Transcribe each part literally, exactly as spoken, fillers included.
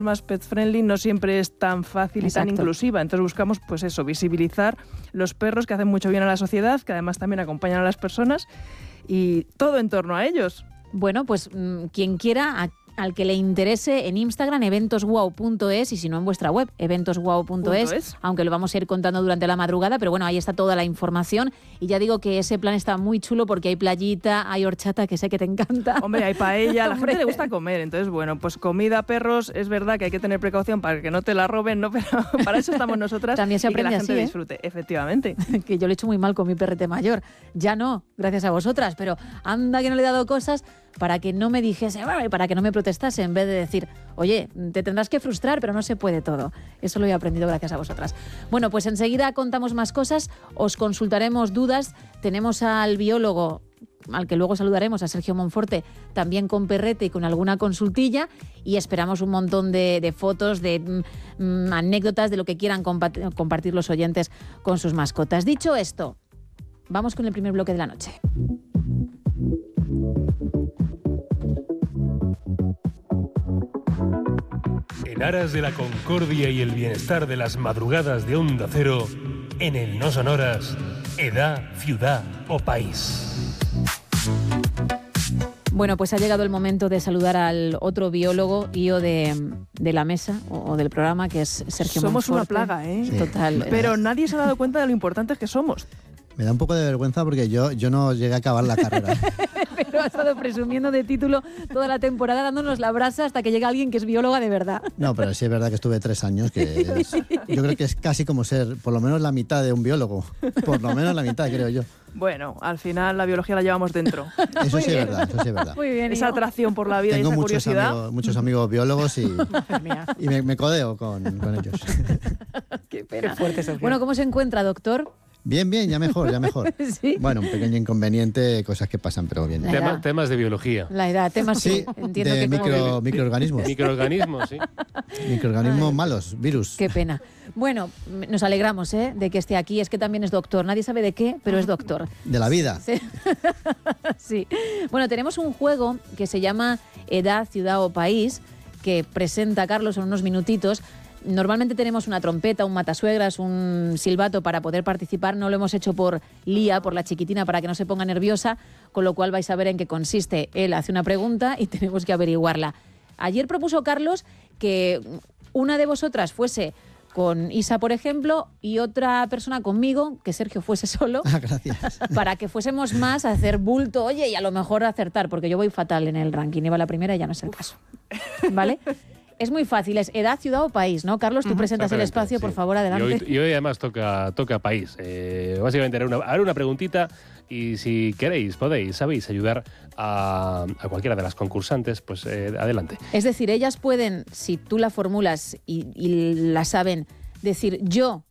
más pet friendly no siempre es tan fácil Exacto. y tan inclusiva. Entonces buscamos, pues eso, visibilizar los perros que hacen mucho bien a la sociedad, que además también acompañan a las personas y todo en torno a ellos. Bueno, pues mmm, quien quiera, a, al que le interese, en Instagram eventos guau punto es y si no en vuestra web eventos guau punto es, aunque lo vamos a ir contando durante la madrugada, pero bueno, ahí está toda la información y ya digo que ese plan está muy chulo porque hay playita, hay horchata, que sé que te encanta. Hombre, hay paella, a la gente le gusta comer, entonces bueno, pues comida, perros, es verdad que hay que tener precaución para que no te la roben, ¿no? Pero para eso estamos nosotras. También se y que la aprende gente así, ¿eh? disfrute, efectivamente. Que yo le he hecho muy mal con mi perrete mayor, ya no, gracias a vosotras, pero anda que no le he dado cosas para que no me dijese, para que no me protestase, en vez de decir, oye, te tendrás que frustrar, pero no se puede todo. Eso lo he aprendido gracias a vosotras. Bueno, pues enseguida contamos más cosas, os consultaremos dudas, tenemos al biólogo, al que luego saludaremos, a Sergio Monforte, también con perrete y con alguna consultilla, y esperamos un montón de, de fotos, de mm, anécdotas, de lo que quieran compa- compartir los oyentes con sus mascotas. Dicho esto, vamos con el primer bloque de la noche. En aras de la concordia y el bienestar de las madrugadas de Onda Cero, en el No Sonoras, edad, ciudad o país. Bueno, pues ha llegado el momento de saludar al otro biólogo I O de, de la mesa o, o del programa, que es Sergio Somos Monforte. una plaga, ¿eh? Sí. Total. Pero nadie se ha dado cuenta de lo importantes que somos. Me da un poco de vergüenza porque yo, yo no llegué a acabar la carrera. Pero ha estado presumiendo de título toda la temporada, dándonos la brasa hasta que llega alguien que es bióloga de verdad. No, pero sí es verdad que estuve tres años, que es- yo creo que es casi como ser por lo menos la mitad de un biólogo. Por lo menos la mitad, creo yo. Bueno, al final la biología la llevamos dentro. Eso Muy sí es bien. verdad, eso sí es verdad. Muy bien, Esa Ivo. atracción por la vida Tengo y esa muchos curiosidad. amigos, muchos amigos biólogos y, Madre mía, y me, me codeo con, con ellos. qué pena. Qué fuerte, Sergio. Bueno, ¿cómo se encuentra, doctor? Bien, bien, ya mejor, ya mejor. Sí. Bueno, un pequeño inconveniente, cosas que pasan, pero bien. La Tema- edad. temas de biología. La edad, temas sí, Sí, entiendo de que como- micro, microorganismos. Microorganismos, sí. Microorganismos Ay. malos, virus. Qué pena. Bueno, m- nos alegramos ¿eh? de que esté aquí. Es que también es doctor. Nadie sabe de qué, pero es doctor. De la vida. Sí. Sí. Bueno, tenemos un juego que se llama Edad, Ciudad o País, que presenta Carlos en unos minutitos. Normalmente tenemos una trompeta, un matasuegras, un silbato para poder participar. No lo hemos hecho por Lía, por la chiquitina, para que no se ponga nerviosa, con lo cual vais a ver en qué consiste. Él hace una pregunta y tenemos que averiguarla. Ayer propuso Carlos que una de vosotras fuese con Isa, por ejemplo, y otra persona conmigo, que Sergio fuese solo, Ah, gracias. para que fuésemos más a hacer bulto, oye, y a lo mejor acertar, porque yo voy fatal en el ranking. Iba la primera y ya no es el caso. ¿Vale? Es muy fácil, es edad, ciudad o país, ¿no? Carlos, tú presentas el Exactamente, espacio, por sí. favor, Y adelante. hoy, y hoy además toca, toca país. Eh, básicamente haré una, haré una preguntita y si queréis, podéis, sabéis ayudar a, a cualquiera de las concursantes, pues eh, adelante. Es decir, ellas pueden, si tú la formulas y, y la saben, decir yo,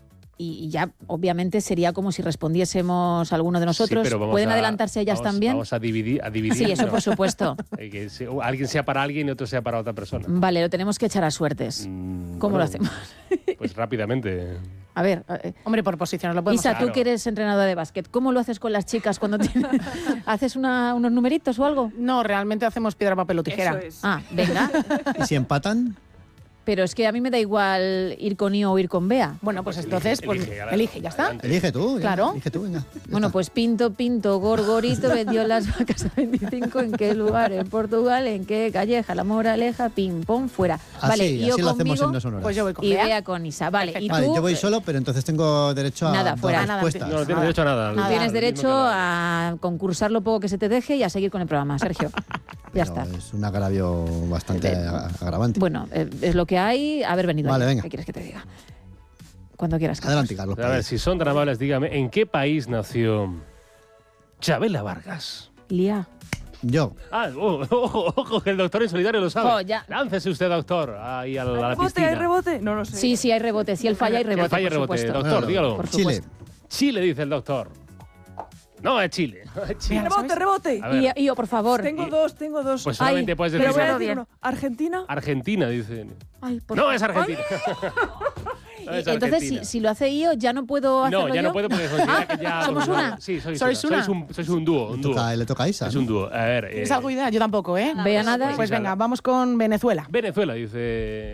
y ya obviamente sería como si respondiésemos alguno de nosotros. Sí, pero vamos ¿Pueden a- adelantarse ellas vamos- también? Vamos a dividir. A dividir Sí, eso ¿no? por supuesto. Eh, que se- alguien sea para alguien y otro sea para otra persona. Vale, lo tenemos que echar a suertes. Mm, ¿Cómo bueno, lo hacemos? Pues rápidamente. A ver, eh, Hombre, por posiciones lo podemos Isa, hacer. tú Claro. que eres entrenadora de básquet, ¿cómo lo haces con las chicas cuando tienes... ¿Haces una- unos numeritos o algo? No, realmente hacemos piedra, papel o tijera. Eso es. Ah, venga. ¿Y si empatan? Pero es que a mí me da igual ir con I O o ir con Bea. Bueno, pues, Pues entonces, elige, pues elige, ahora- elige, ya está. adelante. Elige tú. ya, Claro. Elige tú, venga. ya Bueno, está. pues Pinto, Pinto, Gorgorito vendió las vacas a veinticinco. ¿En qué lugar? En Portugal. ¿En qué calleja? La Moraleja, pim, pom, fuera. Así, Vale, I O así lo hacemos conmigo en No Sonoras. Pues yo voy con y Bea. Bea con Isa. Vale, y Vale, tú yo voy solo, pero entonces tengo derecho a Nada, dos fuera. Nada, respuestas. No, no tienes Nada. derecho a nada. Nada. tienes Lo derecho mismo que nada. a concursar lo poco que se te deje y a seguir con el programa, Sergio. Ya Pero está. Es un agravio bastante Eh, a- agravante. Bueno, eh, es lo que hay. Haber venido. Vale, aquí. venga. ¿Qué quieres que te diga? Cuando quieras, Carlos. Adelante, Carlos. A ver, si son tan amables, dígame, ¿en qué país nació Chabela Vargas? Lía. Yo. Ah, oh, ojo, ojo, que el doctor en solidario lo sabe. Jo, ya. Láncese usted, doctor, ahí a la, a la ¿Hay rebote? piscina. ¿Hay rebote? No lo sé. Sí, sí, hay rebote. Si él falla, hay Que rebote. falle por rebote, supuesto. doctor, Bueno, dígalo. Por Chile. supuesto. Chile, dice el doctor. No, es Chile. Es Chile. Rebote, rebote. A ver. Y, y, oh, por favor. Tengo Y- dos, tengo dos. Pues solamente Ay, puedes Pero decir voy a Díselo decir bien. uno. ¿Argentina? Argentina, dice. Ay, por No, favor. es Argentina. Es entonces, si, argentina. si lo hace Io, ¿ya no puedo hacerlo No, ya yo? no puedo porque considera que ya... ¿Somos una? Sí, sois, ¿Sois una. una? Sois un, sois un dúo, un Le dúo. toca, le toca a Isa. Es ¿no? un dúo. A ver... ¿Tienes eh, alguna idea? Yo tampoco, ¿eh? Vea nada. Pues venga, vamos con Venezuela. Venezuela, dice...